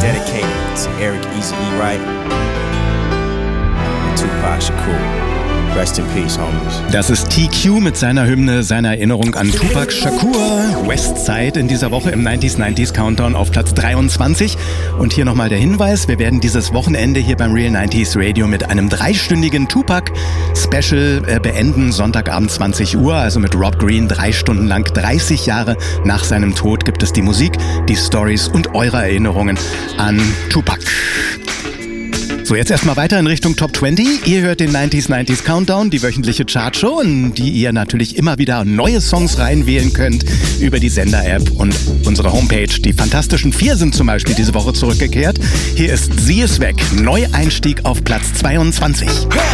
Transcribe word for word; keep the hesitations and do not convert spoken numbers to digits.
dedicated to Eric Easy E. Wright and Tupac Shakur. Rest in peace, homies. Das ist T Q mit seiner Hymne, seiner Erinnerung an Tupac Shakur. Westside in dieser Woche im neunziger neunzig Countdown auf Platz dreiundzwanzig. Und hier nochmal der Hinweis, wir werden dieses Wochenende hier beim Real neunziger Radio mit einem dreistündigen Tupac-Special äh, beenden. Sonntagabend zwanzig Uhr, also mit Rob Green, drei Stunden lang, dreißig Jahre nach seinem Tod gibt es die Musik, die Stories und eure Erinnerungen an Tupac. So, jetzt erstmal weiter in Richtung Top zwanzig. Ihr hört den neunziger neunzig Countdown, die wöchentliche Chartshow, in die ihr natürlich immer wieder neue Songs reinwählen könnt über die Sender-App und unsere Homepage. Die Fantastischen Vier sind zum Beispiel diese Woche zurückgekehrt. Hier ist Sie ist weg. Neueinstieg auf Platz zweiundzwanzig.